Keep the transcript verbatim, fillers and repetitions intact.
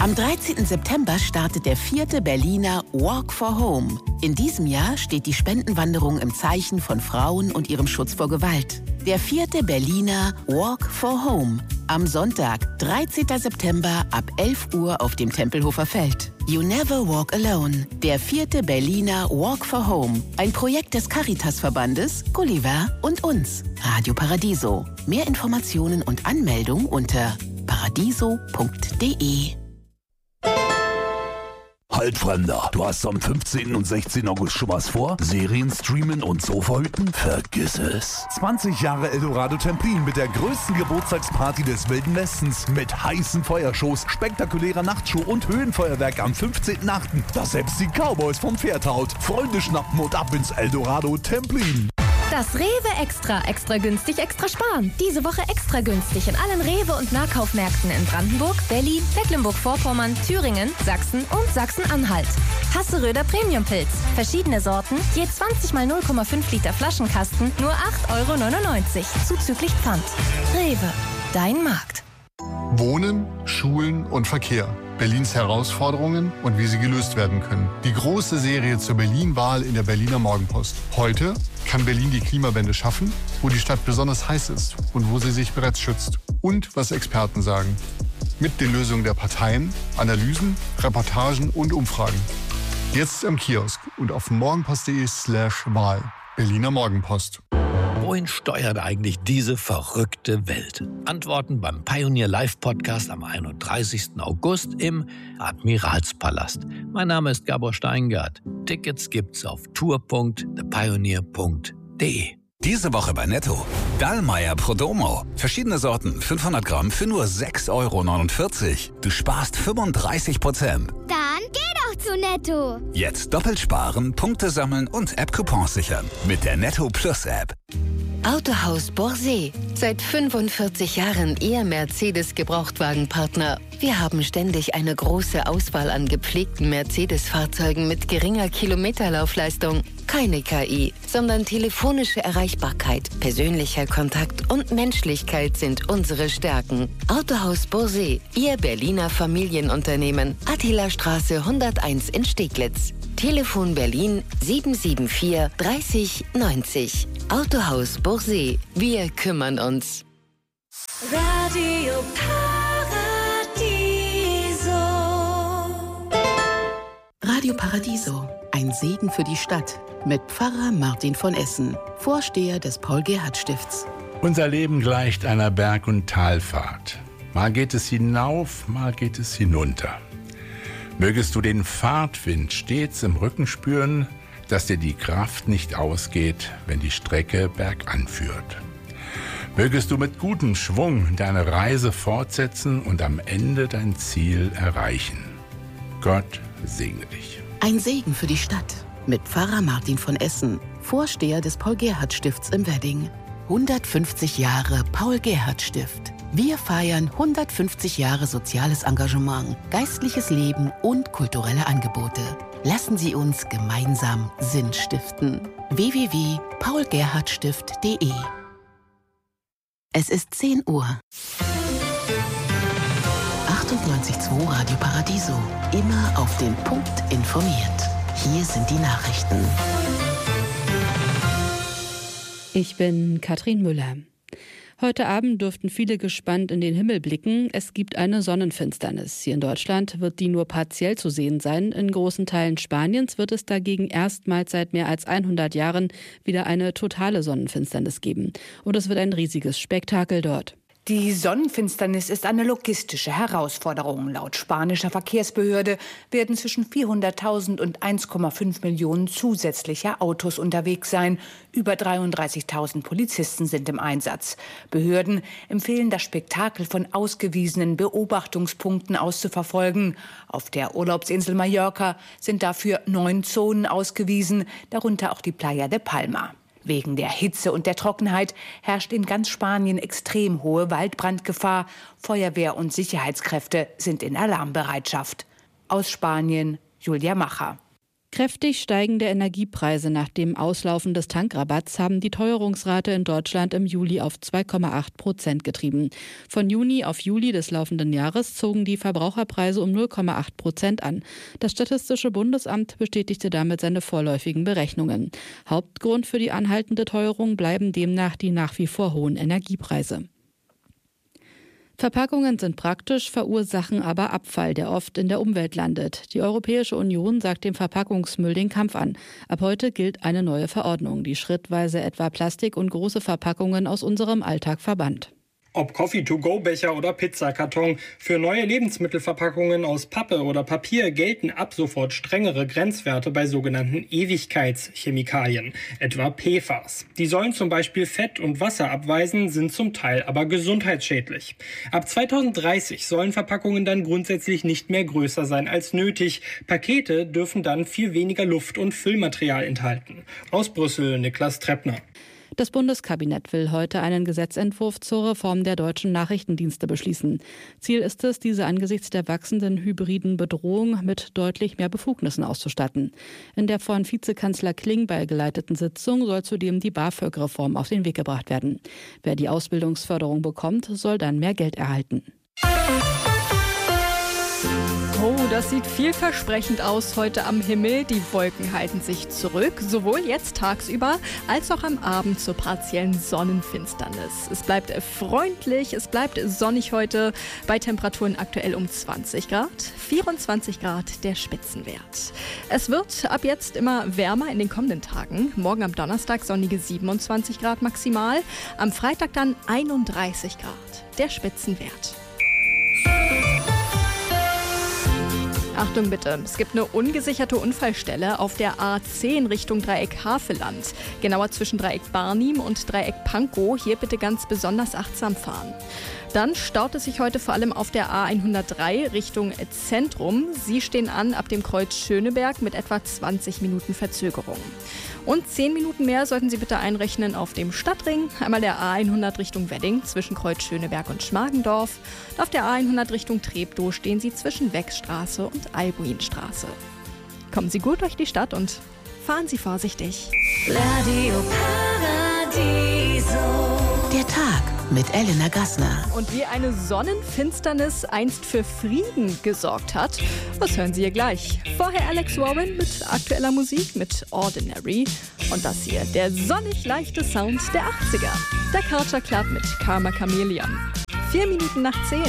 Am dreizehnten September startet der vierte Berliner Walk for Home. In diesem Jahr steht die Spendenwanderung im Zeichen von Frauen und ihrem Schutz vor Gewalt. Der vierte Berliner Walk for Home. Am Sonntag, dreizehnten September ab elf Uhr auf dem Tempelhofer Feld. You Never Walk Alone. Der vierte Berliner Walk for Home. Ein Projekt des Caritas-Verbandes, Gulliver und uns. Radio Paradiso. Mehr Informationen und Anmeldung unter paradiso punkt de. Halt, Fremder, du hast am fünfzehnten und sechzehnten August schon was vor? Serien streamen und Sofa hüten? Vergiss es. zwanzig Jahre Eldorado Templin mit der größten Geburtstagsparty des Wilden Westens. Mit heißen Feuershows, spektakulärer Nachtshow und Höhenfeuerwerk am fünfzehnten achten Das selbst die Cowboys vom Pferd haut. Freunde schnappen und ab ins Eldorado Templin. Das Rewe Extra. Extra günstig, extra sparen. Diese Woche extra günstig in allen Rewe- und Nahkaufmärkten in Brandenburg, Berlin, Mecklenburg-Vorpommern, Thüringen, Sachsen und Sachsen-Anhalt. Hasseröder Premiumpilz. Verschiedene Sorten, je zwanzig mal null Komma fünf Liter Flaschenkasten, nur acht Euro neunundneunzig. Zuzüglich Pfand. Rewe. Dein Markt. Wohnen, Schulen und Verkehr. Berlins Herausforderungen und wie sie gelöst werden können. Die große Serie zur Berlin-Wahl in der Berliner Morgenpost. Heute kann Berlin die Klimawende schaffen, wo die Stadt besonders heiß ist und wo sie sich bereits schützt. Und was Experten sagen. Mit den Lösungen der Parteien, Analysen, Reportagen und Umfragen. Jetzt am Kiosk und auf morgenpost.de slash Wahl. Berliner Morgenpost. Wohin steuert eigentlich diese verrückte Welt? Antworten beim Pioneer Live Podcast am einunddreißigsten August im Admiralspalast. Mein Name ist Gabor Steingart. Tickets gibt's auf tour punkt the pioneer punkt de. Diese Woche bei Netto. Dallmayr Prodomo. Verschiedene Sorten, fünfhundert Gramm für nur sechs Euro neunundvierzig. Du sparst fünfunddreißig Prozent. Dann geh doch zu Netto. Jetzt doppelt sparen, Punkte sammeln und App-Coupons sichern. Mit der Netto Plus App. Autohaus Borsee. Seit fünfundvierzig Jahren Ihr Mercedes-Gebrauchtwagenpartner. Wir haben ständig eine große Auswahl an gepflegten Mercedes-Fahrzeugen mit geringer Kilometerlaufleistung. Keine K I, sondern telefonische Erreichbarkeit, persönlicher Kontakt und Menschlichkeit sind unsere Stärken. Autohaus Borsee, Ihr Berliner Familienunternehmen. Attilastraße hunderteins in Steglitz. Telefon Berlin sieben sieben vier dreißig neunzig. Autohaus Borsee, wir kümmern uns. Radio Paradiso. Radio Paradiso, ein Segen für die Stadt. Mit Pfarrer Martin von Essen, Vorsteher des Paul-Gerhardt-Stifts. Unser Leben gleicht einer Berg- und Talfahrt. Mal geht es hinauf, mal geht es hinunter. Mögest du den Fahrtwind stets im Rücken spüren, dass dir die Kraft nicht ausgeht, wenn die Strecke bergan führt. Mögest du mit gutem Schwung deine Reise fortsetzen und am Ende dein Ziel erreichen. Gott segne dich. Ein Segen für die Stadt. Mit Pfarrer Martin von Essen, Vorsteher des Paul-Gerhardt-Stifts im Wedding. hundertfünfzig Jahre Paul-Gerhardt-Stift. Wir feiern hundertfünfzig Jahre soziales Engagement, geistliches Leben und kulturelle Angebote. Lassen Sie uns gemeinsam Sinn stiften. w w w punkt paul gerhardt stift punkt de. Es ist zehn Uhr. achtundneunzig Komma zwei Radio Paradiso. Immer auf den Punkt informiert. Hier sind die Nachrichten. Ich bin Katrin Müller. Heute Abend dürften viele gespannt in den Himmel blicken. Es gibt eine Sonnenfinsternis. Hier in Deutschland wird die nur partiell zu sehen sein. In großen Teilen Spaniens wird es dagegen erstmals seit mehr als hundert Jahren wieder eine totale Sonnenfinsternis geben. Und es wird ein riesiges Spektakel dort. Die Sonnenfinsternis ist eine logistische Herausforderung. Laut spanischer Verkehrsbehörde werden zwischen vierhunderttausend und eins Komma fünf Millionen zusätzlicher Autos unterwegs sein. Über dreiunddreißigtausend Polizisten sind im Einsatz. Behörden empfehlen, das Spektakel von ausgewiesenen Beobachtungspunkten aus zu verfolgen. Auf der Urlaubsinsel Mallorca sind dafür neun Zonen ausgewiesen, darunter auch die Playa de Palma. Wegen der Hitze und der Trockenheit herrscht in ganz Spanien extrem hohe Waldbrandgefahr. Feuerwehr und Sicherheitskräfte sind in Alarmbereitschaft. Aus Spanien, Julia Macher. Kräftig steigende Energiepreise nach dem Auslaufen des Tankrabatts haben die Teuerungsrate in Deutschland im Juli auf zwei Komma acht Prozent getrieben. Von Juni auf Juli des laufenden Jahres zogen die Verbraucherpreise um null Komma acht Prozent an. Das Statistische Bundesamt bestätigte damit seine vorläufigen Berechnungen. Hauptgrund für die anhaltende Teuerung bleiben demnach die nach wie vor hohen Energiepreise. Verpackungen sind praktisch, verursachen aber Abfall, der oft in der Umwelt landet. Die Europäische Union sagt dem Verpackungsmüll den Kampf an. Ab heute gilt eine neue Verordnung, die schrittweise etwa Plastik und große Verpackungen aus unserem Alltag verbannt. Ob Coffee-to-go-Becher oder Pizzakarton, für neue Lebensmittelverpackungen aus Pappe oder Papier gelten ab sofort strengere Grenzwerte bei sogenannten Ewigkeitschemikalien, etwa P F A S. Die sollen zum Beispiel Fett und Wasser abweisen, sind zum Teil aber gesundheitsschädlich. Ab zweitausenddreißig sollen Verpackungen dann grundsätzlich nicht mehr größer sein als nötig. Pakete dürfen dann viel weniger Luft- und Füllmaterial enthalten. Aus Brüssel, Niklas Treppner. Das Bundeskabinett will heute einen Gesetzentwurf zur Reform der deutschen Nachrichtendienste beschließen. Ziel ist es, diese angesichts der wachsenden hybriden Bedrohung mit deutlich mehr Befugnissen auszustatten. In der von Vizekanzler Klingbeil geleiteten Sitzung soll zudem die BAföG-Reform auf den Weg gebracht werden. Wer die Ausbildungsförderung bekommt, soll dann mehr Geld erhalten. Oh, das sieht vielversprechend aus heute am Himmel. Die Wolken halten sich zurück, sowohl jetzt tagsüber als auch am Abend zur partiellen Sonnenfinsternis. Es bleibt freundlich, es bleibt sonnig heute bei Temperaturen aktuell um zwanzig Grad, vierundzwanzig Grad der Spitzenwert. Es wird ab jetzt immer wärmer in den kommenden Tagen. Morgen am Donnerstag sonnige siebenundzwanzig Grad maximal, am Freitag dann einunddreißig Grad der Spitzenwert. Achtung bitte, es gibt eine ungesicherte Unfallstelle auf der A zehn Richtung Dreieck Havelland. Genauer zwischen Dreieck Barnim und Dreieck Pankow. Hier bitte ganz besonders achtsam fahren. Dann staut es sich heute vor allem auf der A hundertdrei Richtung Zentrum. Sie stehen an ab dem Kreuz Schöneberg mit etwa zwanzig Minuten Verzögerung. Und zehn Minuten mehr sollten Sie bitte einrechnen auf dem Stadtring. Einmal der A hundert Richtung Wedding zwischen Kreuz Schöneberg und Schmargendorf. Und auf der A hundert Richtung Treptow stehen Sie zwischen Wechsstraße und Albuinstraße. Kommen Sie gut durch die Stadt und fahren Sie vorsichtig. Radio Paradiso. Der Tag mit Elena Gassner. Und wie eine Sonnenfinsternis einst für Frieden gesorgt hat, das hören Sie hier gleich. Vorher Alex Warren mit aktueller Musik mit Ordinary. Und das hier, der sonnig leichte Sound der achtziger. Der Culture Club mit Karma Chameleon. Vier Minuten nach zehn.